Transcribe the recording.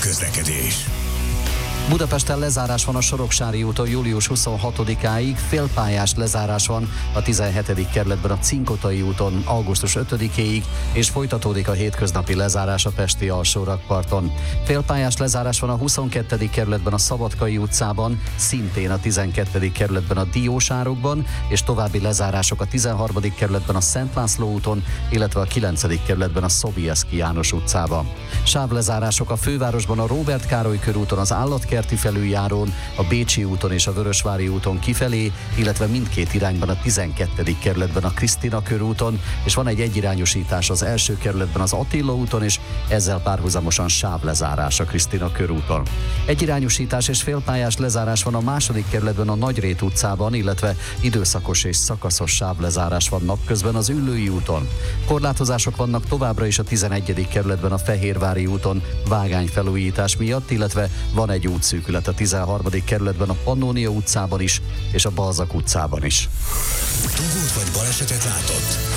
közlekedés. Budapesten lezárás van a Soroksári úton július 26-áig, félpályás lezárás van a 17. kerületben a Cinkotai úton augusztus 5-éig, és folytatódik a hétköznapi lezárás a pesti alsórakparton. Félpályás lezárás van a 22. kerületben a Szabadkai utcában, szintén a 12. kerületben a Diósárokban, és további lezárások a 13. kerületben a Szent László úton, illetve a 9. kerületben a Sobieski János utcában. Sávlezárások a fővárosban a Róbert Károly körúton, az Állatkerti felüljárón, a Bécsi úton és a Vörösvári úton kifelé, illetve mindkét irányban a 12. kerületben a Krisztina körúton, és van egy egyirányosítás az első kerületben az Attila úton, és ezzel párhuzamosan sávlezárás a Krisztina körúton. Egyirányosítás és félpályás lezárás van a második kerületben a Nagyrét utcában, illetve időszakos és szakaszos sávlezárás van napközben az Üllői úton. Korlátozások vannak továbbra is a 11. kerületben a Fehérvári úton vágányfelújítás miatt, illetve van egy útszűkület a 13. kerületben a Pannónia utcában is, és a Balzak utcában is. Dugót vagy balesetet látott?